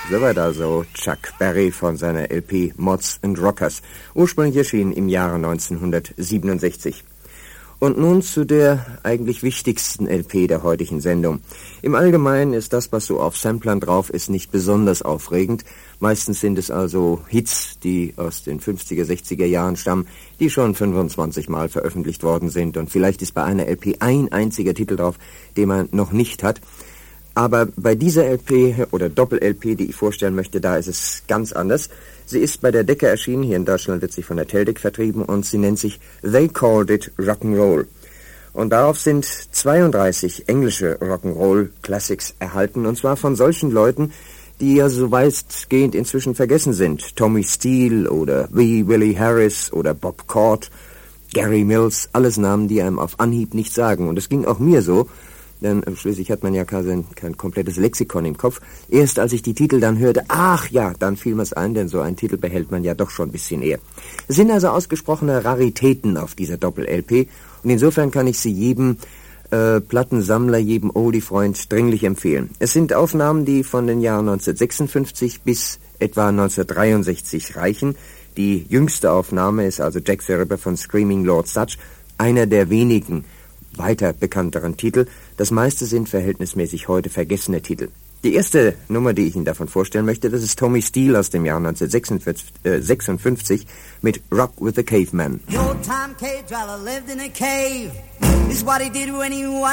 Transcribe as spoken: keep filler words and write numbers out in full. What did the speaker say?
Soweit also Chuck Berry von seiner L P Mods and Rockers, ursprünglich erschienen im Jahre neunzehnhundertsiebenundsechzig. Und nun zu der eigentlich wichtigsten L P der heutigen Sendung. Im Allgemeinen ist das, was so auf Samplern drauf ist, nicht besonders aufregend. Meistens sind es also Hits, die aus den fünfziger, sechziger Jahren stammen, die schon fünfundzwanzig Mal veröffentlicht worden sind. Und vielleicht ist bei einer L P ein einziger Titel drauf, den man noch nicht hat. Aber bei dieser L P oder Doppel-L P, die ich vorstellen möchte, da ist es ganz anders. Sie ist bei der Decca erschienen, hier in Deutschland wird sie von der Teldec vertrieben und sie nennt sich They Called It Rock'n'Roll. Und darauf sind zweiunddreißig englische Rock'n'Roll Classics erhalten, und zwar von solchen Leuten, die ja so weitgehend inzwischen vergessen sind. Tommy Steele oder Wee Willie Harris oder Bob Cord, Gary Mills, alles Namen, die einem auf Anhieb nichts sagen. Und es ging auch mir so, denn schließlich hat man ja kein, kein komplettes Lexikon im Kopf. Erst als ich die Titel dann hörte, ach ja, dann fiel mir's ein, denn so einen Titel behält man ja doch schon ein bisschen eher. Es sind also ausgesprochene Raritäten auf dieser Doppel-L P und insofern kann ich sie jedem äh, Plattensammler, jedem Oldie-Freund dringlich empfehlen. Es sind Aufnahmen, die von den Jahren neunzehnhundertsechsundfünfzig bis etwa neunzehnhundertdreiundsechzig reichen. Die jüngste Aufnahme ist also Jack the Ripper von Screaming Lord Sutch, einer der wenigen weiter bekannteren Titel. Das meiste sind verhältnismäßig heute vergessene Titel. Die erste Nummer, die ich Ihnen davon vorstellen möchte, das ist Tommy Steele aus dem Jahr neunzehnhundertsechsundfünfzig mit Rock with the Caveman. The old time cave dweller lived in a cave. This is what he did when he